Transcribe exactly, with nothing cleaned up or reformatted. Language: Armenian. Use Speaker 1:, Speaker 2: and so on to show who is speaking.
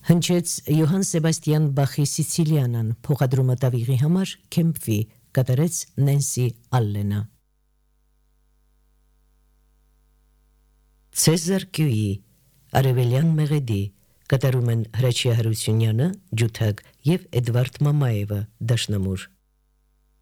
Speaker 1: Հնչեց Յոհան Սեբաստիան Բախի Սիցիլիանան, փոխադրումը տավիղի համար Քեմփի, կատարեց Նենսի Ալլենը։ Ցեզար Կյուի, Արևելյան մեղեդի, կատարում են Հրաչյա Հարությունյանը, Ջութակ և Էդվարդ Մամաևը, դաշնամուր։